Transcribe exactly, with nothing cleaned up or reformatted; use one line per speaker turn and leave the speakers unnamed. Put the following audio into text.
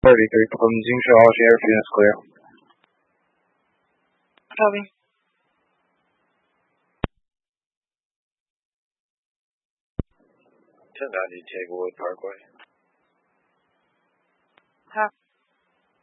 thirty-three from Jingshi Ocean Airfield is clear.
Copy.
ten ninety Tanglewood Parkway.